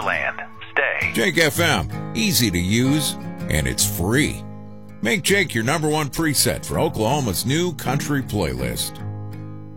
Wonderland. Stay. Jake FM, easy to use, and it's free. Make Jake your number one preset for Oklahoma's new country playlist.